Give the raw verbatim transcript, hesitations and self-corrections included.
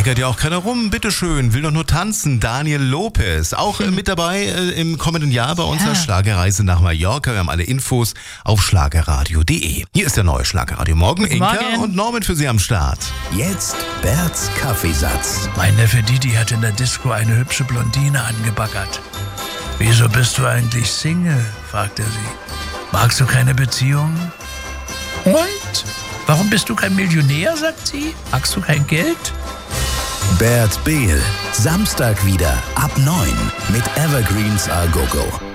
meckert ja auch keiner rum. Bitteschön, will doch nur tanzen. Daniel Lopez, auch äh, mit dabei äh, im kommenden Jahr bei unserer Ja. Schlagerreise nach Mallorca. Wir haben alle Infos auf schlagerradio punkt de. Hier ist der neue Schlagerradio. Morgen Guten Inka Morgen. und Norman für Sie am Start. Jetzt Berts Kaffeesatz. Mein Neffe Didi hat in der Disco eine hübsche Blondine angebaggert. Wieso bist du eigentlich Single? Fragt er sie. Magst du keine Beziehung? Und? Warum bist du kein Millionär, sagt sie? Magst du kein Geld? Bert Behl. Samstag wieder ab neun mit Evergreens A Go Go.